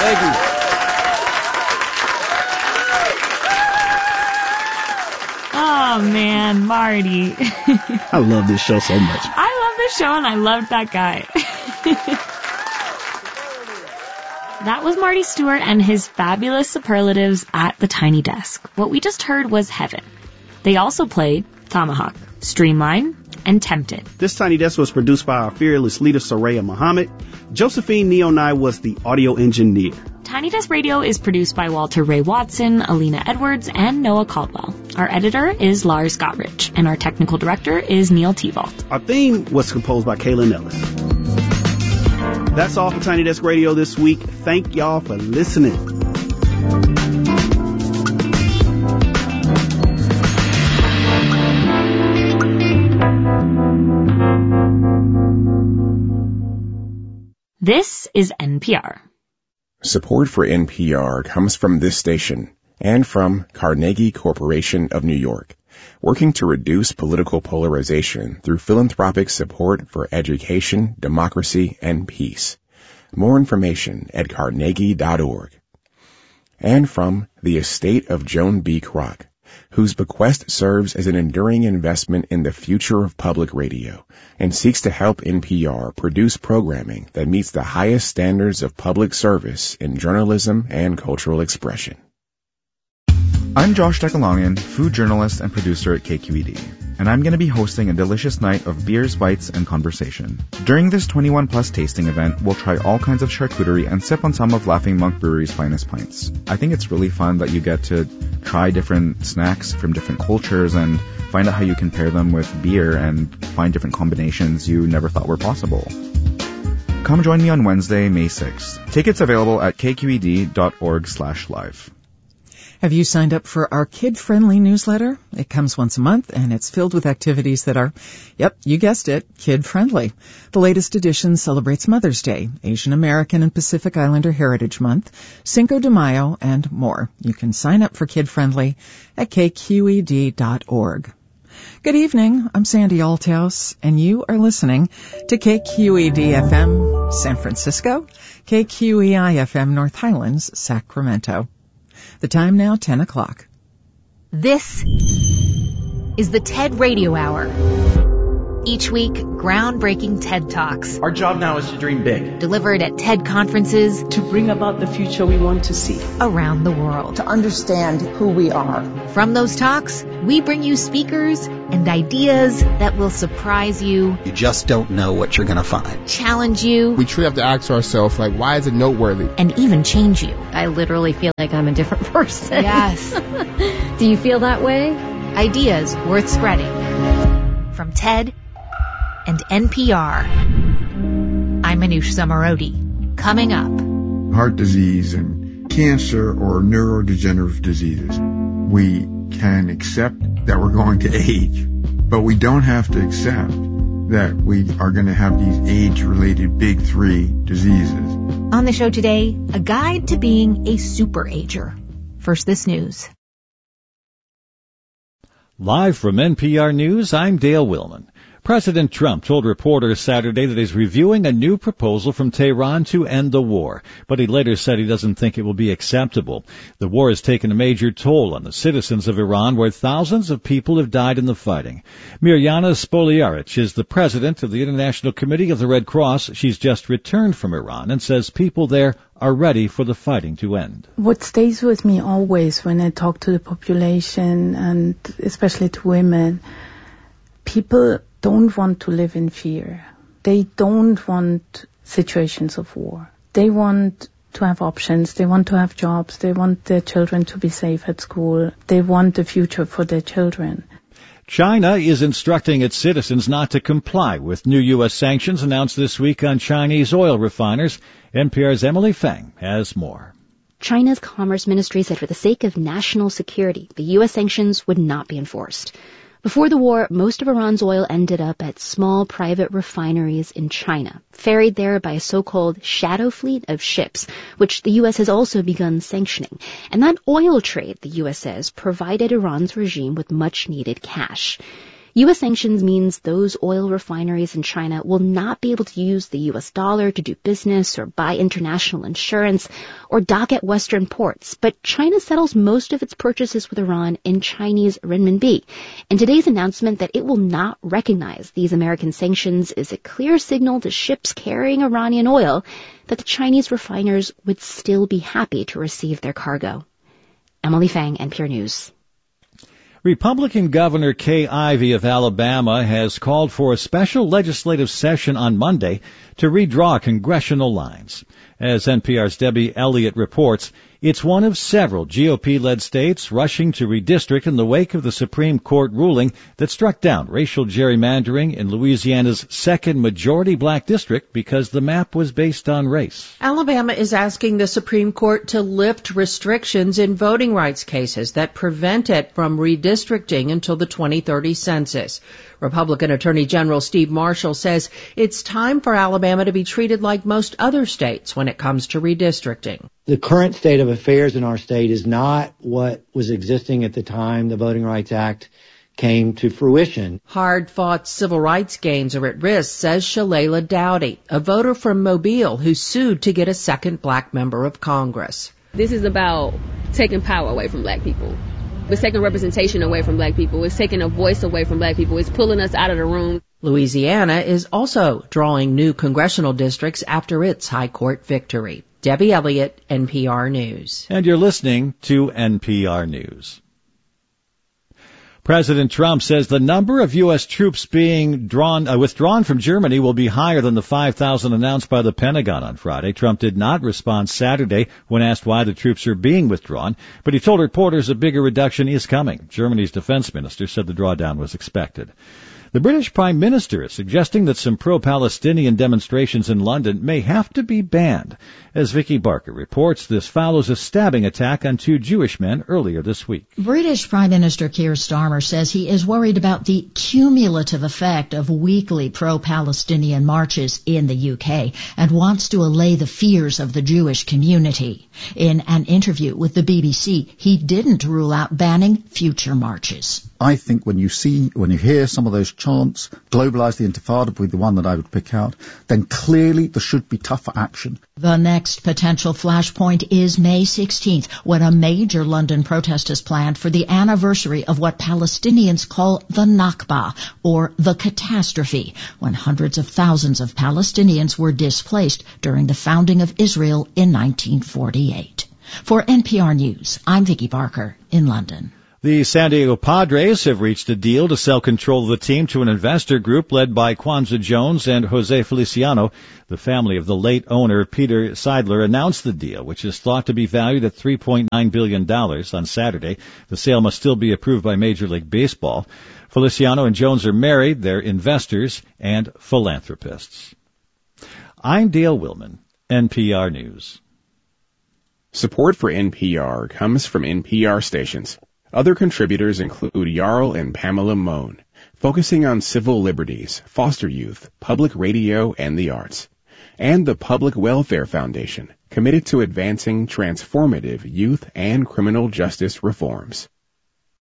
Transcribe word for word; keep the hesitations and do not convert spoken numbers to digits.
Thank you. Oh, man, Marty. I love this show so much. I love this show, and I loved that guy. That was Marty Stewart and his fabulous superlatives at the Tiny Desk. What we just heard was Heaven. They also played Tomahawk, Streamline, and Tempted. This Tiny Desk was produced by our fearless leader, Soraya Muhammad. Josephine Neonai was the audio engineer. Tiny Desk Radio is produced by Walter Ray Watson, Alina Edwards, and Noah Caldwell. Our editor is Lars Gottrich, and our technical director is Neil Tevault. Our theme was composed by Kaylin Ellis. That's all for Tiny Desk Radio this week. Thank y'all for listening. This is N P R. Support for N P R comes from this station and from Carnegie Corporation of New York, working to reduce political polarization through philanthropic support for education, democracy, and peace. More information at carnegie dot org. And from the estate of Joan B. Kroc, whose bequest serves as an enduring investment in the future of public radio and seeks to help N P R produce programming that meets the highest standards of public service in journalism and cultural expression. I'm Josh Decalongan, food journalist and producer at K Q E D, and I'm going to be hosting a delicious night of beers, bites, and conversation. During this twenty-one plus tasting event, we'll try all kinds of charcuterie and sip on some of Laughing Monk Brewery's finest pints. I think it's really fun that you get to try different snacks from different cultures and find out how you can pair them with beer and find different combinations you never thought were possible. Come join me on Wednesday, May sixth. Tickets available at k q e d dot org slash live. Have you signed up for our kid-friendly newsletter? It comes once a month, and it's filled with activities that are, yep, you guessed it, kid-friendly. The latest edition celebrates Mother's Day, Asian American and Pacific Islander Heritage Month, Cinco de Mayo, and more. You can sign up for kid-friendly at k q e d dot org. Good evening. I'm Sandy Althouse, and you are listening to K Q E D F M San Francisco, K Q E I F M North Highlands, Sacramento. The time now, ten o'clock. This is the TED Radio Hour. Each week, groundbreaking TED Talks. Our job now is to dream big. Delivered at TED conferences. To bring about the future we want to see. Around the world. To understand who we are. From those talks, we bring you speakers and ideas that will surprise you. You just don't know what you're going to find. Challenge you. We truly have to ask ourselves, like, why is it noteworthy? And even change you. I literally feel like I'm a different person. Yes. Do you feel that way? Ideas worth spreading. From TED and N P R. I'm Manoush Zomorodi. Coming up. Heart disease and cancer or neurodegenerative diseases. We can accept that we're going to age, but we don't have to accept that we are going to have these age-related big three diseases. On the show today, a guide to being a super ager. First, this news. Live from N P R News, I'm Dale Willman. President Trump told reporters Saturday that he's reviewing a new proposal from Tehran to end the war, but he later said he doesn't think it will be acceptable. The war has taken a major toll on the citizens of Iran, where thousands of people have died in the fighting. Mirjana Spoljaric is the president of the International Committee of the Red Cross. She's just returned from Iran and says people there are ready for the fighting to end. What stays with me always when I talk to the population, and especially to women, people don't want to live in fear. They don't want situations of war. They want to have options. They want to have jobs. They want their children to be safe at school. They want a future for their children. China is instructing its citizens not to comply with new U S sanctions announced this week on Chinese oil refiners. N P R's Emily Feng has more. China's Commerce Ministry said for the sake of national security, the U S sanctions would not be enforced. Before the war, most of Iran's oil ended up at small private refineries in China, ferried there by a so-called shadow fleet of ships, which the U S has also begun sanctioning. And that oil trade, the U S says, provided Iran's regime with much-needed cash. U S sanctions means those oil refineries in China will not be able to use the U S dollar to do business or buy international insurance or dock at Western ports. But China settles most of its purchases with Iran in Chinese renminbi. And today's announcement that it will not recognize these American sanctions is a clear signal to ships carrying Iranian oil that the Chinese refiners would still be happy to receive their cargo. Emily Fang, N P R News. Republican Governor Kay Ivey of Alabama has called for a special legislative session on Monday to redraw congressional lines. As N P R's Debbie Elliott reports, it's one of several G O P-led states rushing to redistrict in the wake of the Supreme Court ruling that struck down racial gerrymandering in Louisiana's second majority black district because the map was based on race. Alabama is asking the Supreme Court to lift restrictions in voting rights cases that prevent it from redistricting until the twenty thirty census. Republican Attorney General Steve Marshall says it's time for Alabama to be treated like most other states when it comes to redistricting. The current state of affairs in our state is not what was existing at the time the Voting Rights Act came to fruition. Hard-fought civil rights gains are at risk, says Shalala Dowdy, a voter from Mobile who sued to get a second black member of Congress. This is about taking power away from black people. It's taking representation away from black people. It's taking a voice away from black people. It's pulling us out of the room. Louisiana is also drawing new congressional districts after its high court victory. Debbie Elliott, N P R News. And you're listening to N P R News. President Trump says the number of U S troops being drawn, uh, withdrawn from Germany will be higher than the five thousand announced by the Pentagon on Friday. Trump did not respond Saturday when asked why the troops are being withdrawn, but he told reporters a bigger reduction is coming. Germany's defense minister said the drawdown was expected. The British Prime Minister is suggesting that some pro-Palestinian demonstrations in London may have to be banned. As Vicky Barker reports, this follows a stabbing attack on two Jewish men earlier this week. British Prime Minister Keir Starmer says he is worried about the cumulative effect of weekly pro-Palestinian marches in the U K and wants to allay the fears of the Jewish community. In an interview with the B B C, he didn't rule out banning future marches. I think when you see, when you hear some of those chants, globalise the Intifada would be the one that I would pick out, then clearly there should be tougher action. The next potential flashpoint is May sixteenth, when a major London protest is planned for the anniversary of what Palestinians call the Nakba, or the catastrophe, when hundreds of thousands of Palestinians were displaced during the founding of Israel in nineteen forty-eight. For N P R News, I'm Vicky Barker in London. The San Diego Padres have reached a deal to sell control of the team to an investor group led by Kwanza Jones and Jose Feliciano. The family of the late owner, Peter Seidler, announced the deal, which is thought to be valued at three point nine billion dollars on Saturday. The sale must still be approved by Major League Baseball. Feliciano and Jones are married. They're investors and philanthropists. I'm Dale Willman, N P R News. Support for N P R comes from N P R stations. Other contributors include Jarl and Pamela Mohn, focusing on civil liberties, foster youth, public radio, and the arts. And the Public Welfare Foundation, committed to advancing transformative youth and criminal justice reforms.